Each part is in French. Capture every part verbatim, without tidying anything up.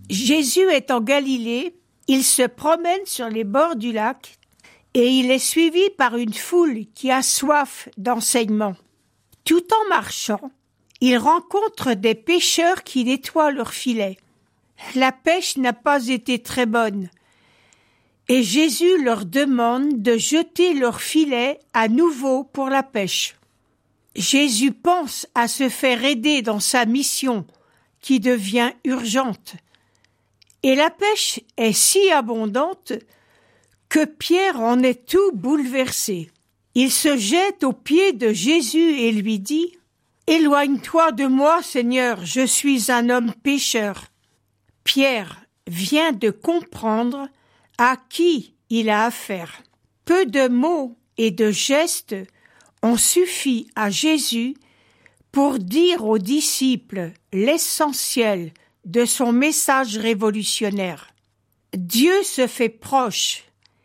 Jésus est en Galilée, il se promène sur les bords du lac et il est suivi par une foule qui a soif d'enseignement. Tout en marchant, il rencontre des pêcheurs qui nettoient leurs filets. La pêche n'a pas été très bonne et Jésus leur demande de jeter leurs filets à nouveau pour la pêche. Jésus pense à se faire aider dans sa mission qui devient urgente. Et la pêche est si abondante que Pierre en est tout bouleversé. Il se jette aux pieds de Jésus et lui dit « Éloigne-toi de moi, Seigneur, je suis un homme pécheur. » Pierre vient de comprendre à qui il a affaire. Peu de mots et de gestes ont suffi à Jésus pour dire aux disciples l'essentiel de son message révolutionnaire. Dieu se fait proche,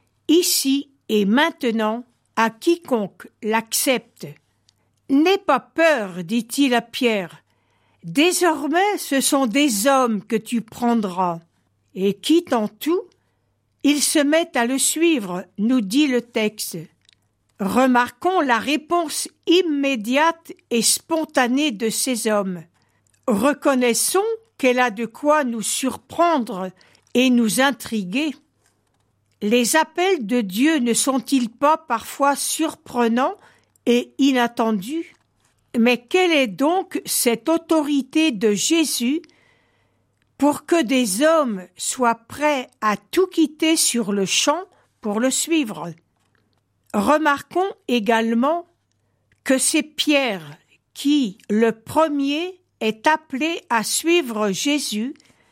ici et maintenant, à quiconque l'accepte. N'aie pas peur, dit-il à Pierre. Désormais, ce sont des hommes que tu prendras. Et quittant tout, ils se mettent à le suivre, nous dit le texte. Remarquons la réponse immédiate et spontanée de ces hommes. Reconnaissons qu'elle a de quoi nous surprendre et nous intriguer. Les appels de Dieu ne sont-ils pas parfois surprenants et inattendus? Mais quelle est donc cette autorité de Jésus pour que des hommes soient prêts à tout quitter sur le champ pour le suivre? Remarquons également que c'est Pierre qui, le premier, est appelé à suivre Jésus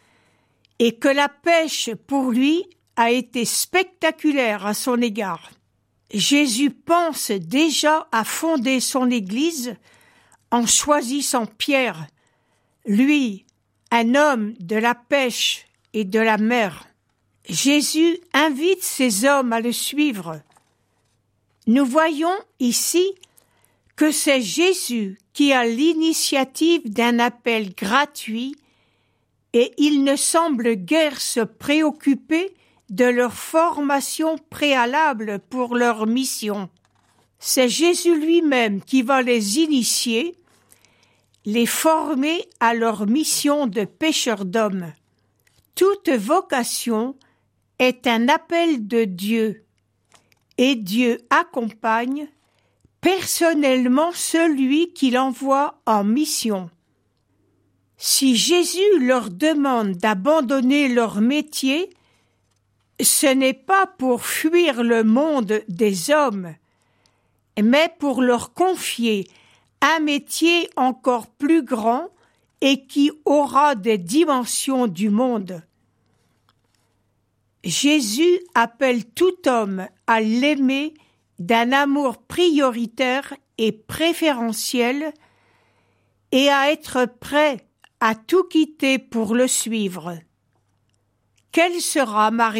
et que la pêche pour lui a été spectaculaire à son égard. Jésus pense déjà à fonder son Église en choisissant Pierre, lui, un homme de la pêche et de la mer. Jésus invite ces hommes à le suivre. Nous voyons ici que c'est Jésus qui a l'initiative d'un appel gratuit et il ne semble guère se préoccuper de leur formation préalable pour leur mission. C'est Jésus lui-même qui va les initier, les former à leur mission de pêcheurs d'hommes. Toute vocation est un appel de Dieu, et Dieu accompagne personnellement celui qu'il envoie en mission. Si Jésus leur demande d'abandonner leur métier, ce n'est pas pour fuir le monde des hommes, mais pour leur confier un métier encore plus grand et qui aura des dimensions du monde. Jésus appelle tout homme à l'aimer d'un amour prioritaire et préférentiel et à être prêt à tout quitter pour le suivre. Quelle sera ma